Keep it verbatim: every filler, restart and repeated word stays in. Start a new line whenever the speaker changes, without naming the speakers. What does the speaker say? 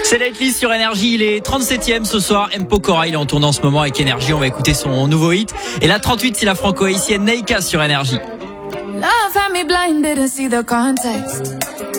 C'est Lately sur Énergie, il est trente-septième ce soir. M. Pokora, il est en tournée en ce moment avec Énergie. On va écouter son nouveau hit. Et là, trente-huit, c'est la franco-haïtienne Neika sur Énergie.
Love had me blind, didn't see the context.